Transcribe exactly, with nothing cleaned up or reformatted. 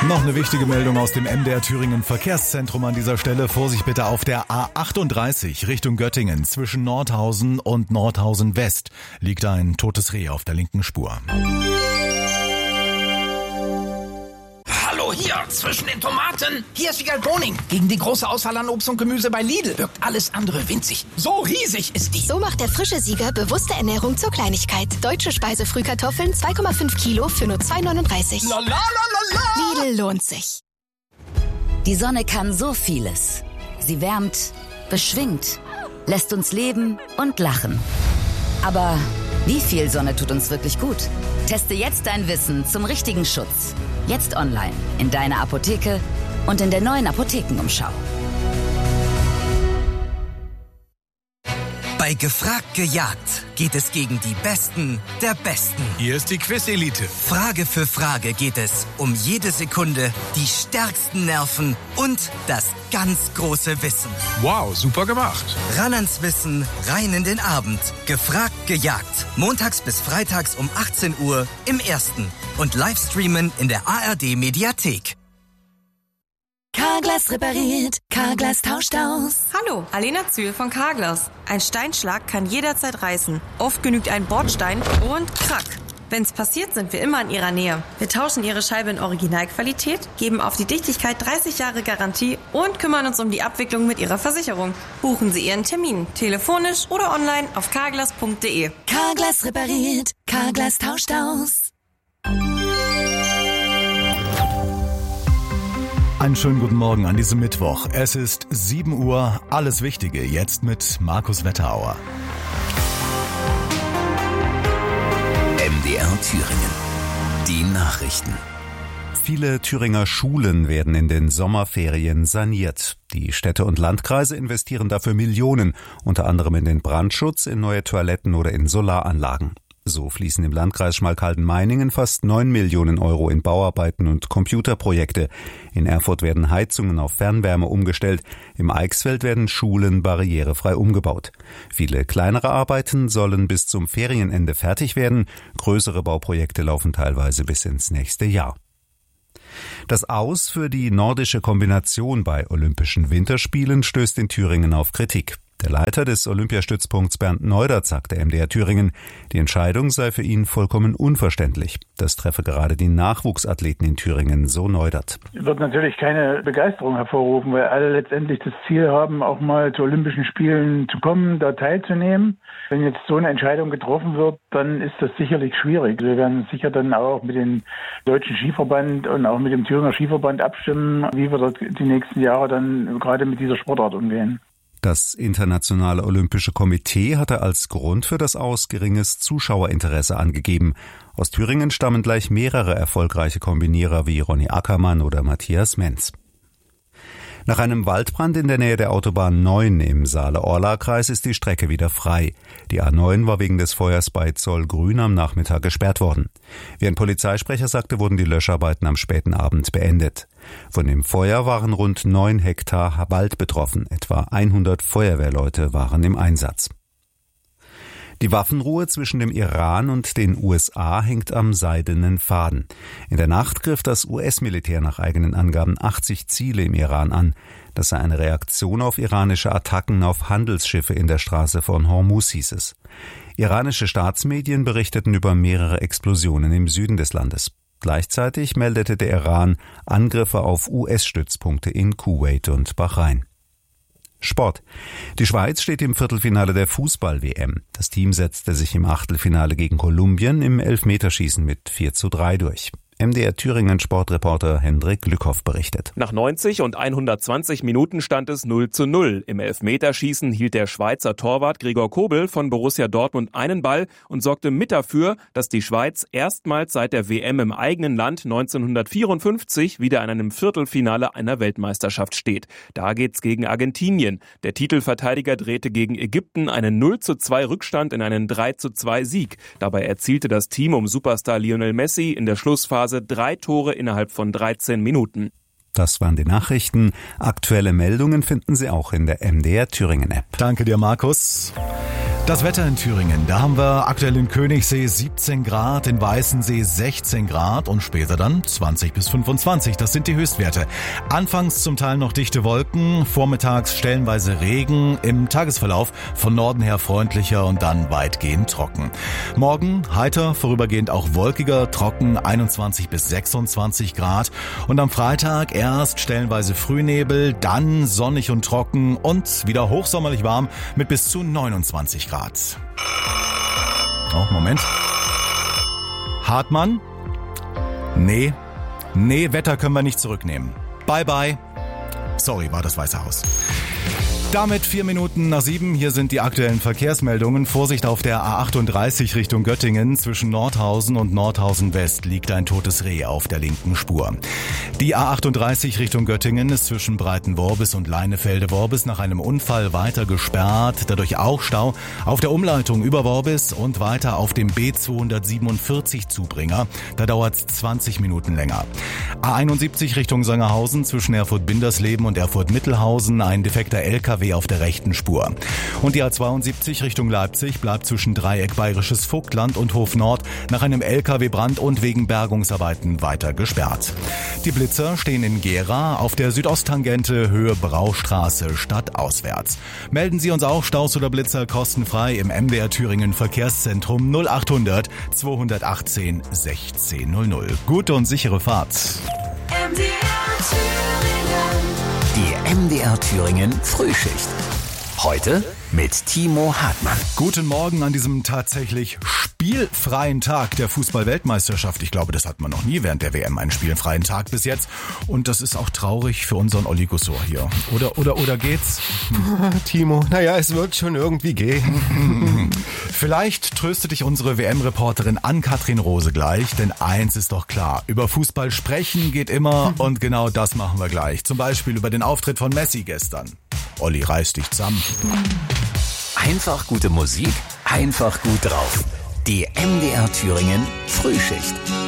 Noch eine wichtige Meldung aus dem M D R Thüringen Verkehrszentrum an dieser Stelle. Vorsicht bitte auf der A achtunddreißig Richtung Göttingen. Zwischen Nordhausen und Nordhausen West liegt ein totes Reh auf der linken Spur. Hallo hier, zwischen den Tomaten. Hier ist Wiegald Boning. Gegen die große Auswahl an Obst und Gemüse bei Lidl wirkt alles andere winzig. So riesig ist die. So macht der frische Sieger bewusste Ernährung zur Kleinigkeit. Deutsche Speisefrühkartoffeln zwei Komma fünf Kilo für nur zwei neununddreißig. La la la la la. Lidl lohnt sich. Die Sonne kann so vieles. Sie wärmt, beschwingt, lässt uns leben und lachen. Aber wie viel Sonne tut uns wirklich gut? Teste jetzt dein Wissen zum richtigen Schutz. Jetzt online, in deiner Apotheke und in der neuen Apothekenumschau. Bei Gefragt gejagt geht es gegen die Besten der Besten. Hier ist die Quiz-Elite. Frage für Frage geht es um jede Sekunde, die stärksten Nerven und das ganz große Wissen. Wow, super gemacht. Ran ans Wissen, rein in den Abend. Gefragt gejagt. Montags bis freitags um achtzehn Uhr im Ersten. Und Livestreamen in der A R D-Mediathek. Carglass repariert, Carglass tauscht aus. Hallo, Alena Zühl von Carglass. Ein Steinschlag kann jederzeit reißen. Oft genügt ein Bordstein und krack. Wenn's passiert, sind wir immer in Ihrer Nähe. Wir tauschen Ihre Scheibe in Originalqualität, geben auf die Dichtigkeit dreißig Jahre Garantie und kümmern uns um die Abwicklung mit Ihrer Versicherung. Buchen Sie Ihren Termin, telefonisch oder online auf carglass punkt de. Carglass repariert, Carglass tauscht aus. Einen schönen guten Morgen an diesem Mittwoch. Es ist sieben Uhr, alles Wichtige jetzt mit Markus Wetterauer. M D R Thüringen. Die Nachrichten. Viele Thüringer Schulen werden in den Sommerferien saniert. Die Städte und Landkreise investieren dafür Millionen, unter anderem in den Brandschutz, in neue Toiletten oder in Solaranlagen. So fließen im Landkreis Schmalkalden-Meiningen fast neun Millionen Euro in Bauarbeiten und Computerprojekte. In Erfurt werden Heizungen auf Fernwärme umgestellt. Im Eichsfeld werden Schulen barrierefrei umgebaut. Viele kleinere Arbeiten sollen bis zum Ferienende fertig werden. Größere Bauprojekte laufen teilweise bis ins nächste Jahr. Das Aus für die nordische Kombination bei Olympischen Winterspielen stößt in Thüringen auf Kritik. Der Leiter des Olympiastützpunkts Bernd Neudert sagte M D R Thüringen, die Entscheidung sei für ihn vollkommen unverständlich. Das treffe gerade die Nachwuchsathleten in Thüringen, so Neudert. Wird natürlich keine Begeisterung hervorrufen, weil alle letztendlich das Ziel haben, auch mal zu Olympischen Spielen zu kommen, da teilzunehmen. Wenn jetzt so eine Entscheidung getroffen wird, dann ist das sicherlich schwierig. Wir werden sicher dann auch mit dem Deutschen Skiverband und auch mit dem Thüringer Skiverband abstimmen, wie wir dort die nächsten Jahre dann gerade mit dieser Sportart umgehen. Das Internationale Olympische Komitee hatte als Grund für das Aus geringes Zuschauerinteresse angegeben. Aus Thüringen stammen gleich mehrere erfolgreiche Kombinierer wie Ronny Ackermann oder Matthias Menz. Nach einem Waldbrand in der Nähe der Autobahn neun im Saale-Orla-Kreis ist die Strecke wieder frei. Die A neun war wegen des Feuers bei Zollgrün am Nachmittag gesperrt worden. Wie ein Polizeisprecher sagte, wurden die Löscharbeiten am späten Abend beendet. Von dem Feuer waren rund neun Hektar Wald betroffen. Etwa hundert Feuerwehrleute waren im Einsatz. Die Waffenruhe zwischen dem Iran und den U S A hängt am seidenen Faden. In der Nacht griff das U S-Militär nach eigenen Angaben achtzig Ziele im Iran an. Das sei eine Reaktion auf iranische Attacken auf Handelsschiffe in der Straße von Hormuz, hieß es. Iranische Staatsmedien berichteten über mehrere Explosionen im Süden des Landes. Gleichzeitig meldete der Iran Angriffe auf U S-Stützpunkte in Kuwait und Bahrain. Sport. Die Schweiz steht im Viertelfinale der Fußball-W M. Das Team setzte sich im Achtelfinale gegen Kolumbien im Elfmeterschießen mit vier zu drei durch. M D R Thüringen Sportreporter Hendrik Lückhoff berichtet. Nach neunzig und hundertzwanzig Minuten stand es null zu null. Im Elfmeterschießen hielt der Schweizer Torwart Gregor Kobel von Borussia Dortmund einen Ball und sorgte mit dafür, dass die Schweiz erstmals seit der W M im eigenen Land neunzehnhundertvierundfünfzig wieder in einem Viertelfinale einer Weltmeisterschaft steht. Da geht's gegen Argentinien. Der Titelverteidiger drehte gegen Ägypten einen null zu zwei Rückstand in einen drei zu zwei Sieg. Dabei erzielte das Team um Superstar Lionel Messi in der Schlussphase drei Tore innerhalb von dreizehn Minuten. Das waren die Nachrichten. Aktuelle Meldungen finden Sie auch in der M D R Thüringen App. Danke dir, Markus. Das Wetter in Thüringen, da haben wir aktuell in Königssee siebzehn Grad, in Weißensee sechzehn Grad und später dann zwanzig bis fünfundzwanzig. Das sind die Höchstwerte. Anfangs zum Teil noch dichte Wolken, vormittags stellenweise Regen, im Tagesverlauf von Norden her freundlicher und dann weitgehend trocken. Morgen heiter, vorübergehend auch wolkiger, trocken, einundzwanzig bis sechsundzwanzig Grad und am Freitag erst stellenweise Frühnebel, dann sonnig und trocken und wieder hochsommerlich warm mit bis zu neunundzwanzig Grad. Oh, Moment. Hartmann? Nee. Nee, Wetter können wir nicht zurücknehmen. Bye, bye. Sorry, war das Weiße Haus. Damit vier Minuten nach sieben. Hier sind die aktuellen Verkehrsmeldungen. Vorsicht auf der A achtunddreißig Richtung Göttingen. Zwischen Nordhausen und Nordhausen West liegt ein totes Reh auf der linken Spur. Die A achtunddreißig Richtung Göttingen ist zwischen Breitenworbis und Leinefelde-Worbis nach einem Unfall weiter gesperrt. Dadurch auch Stau auf der Umleitung über Worbis und weiter auf dem B zweihundertsiebenundvierzig Zubringer. Da dauert es zwanzig Minuten länger. A einundsiebzig Richtung Sangerhausen zwischen Erfurt-Bindersleben und Erfurt-Mittelhausen. Ein defekter L K W auf der rechten Spur. Und die A zweiundsiebzig Richtung Leipzig bleibt zwischen Dreieck Bayerisches Vogtland und Hof Nord nach einem L K W-Brand und wegen Bergungsarbeiten weiter gesperrt. Die Blitzer stehen in Gera auf der Südosttangente Höhe Braustraße stadtauswärts. Melden Sie uns auch Staus oder Blitzer kostenfrei im M D R Thüringen Verkehrszentrum null achthundert zweihundertachtzehn sechzehn null null. Gute und sichere Fahrt. M D R Thüringen. Die M D R Thüringen Frühschicht. Heute mit Timo Hartmann. Guten Morgen an diesem tatsächlich spielfreien Tag der Fußball-Weltmeisterschaft. Ich glaube, das hat man noch nie während der W M einen spielfreien Tag bis jetzt. Und das ist auch traurig für unseren Olli Gussor hier. Oder, oder, oder geht's? Hm. Timo, naja, es wird schon irgendwie gehen. Vielleicht tröstet dich unsere W M-Reporterin Ann-Kathrin Rose gleich, denn eins ist doch klar. Über Fußball sprechen geht immer und genau das machen wir gleich. Zum Beispiel über den Auftritt von Messi gestern. Olli, reiß dich zusammen. Einfach gute Musik, einfach gut drauf. Die M D R Thüringen Frühschicht.